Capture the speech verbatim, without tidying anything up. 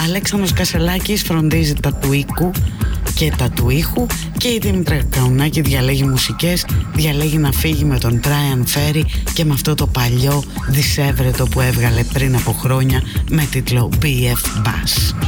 Αλέξανδρος Κασελάκης φροντίζει τα του οίκου και τα του ήχου και η Δήμητρα Καουνάκη διαλέγει μουσικές, διαλέγει να φύγει με τον Τράιαν Φέρι και με αυτό το παλιό δισεύρετο που έβγαλε πριν από χρόνια με τίτλο μπι εφ Bass.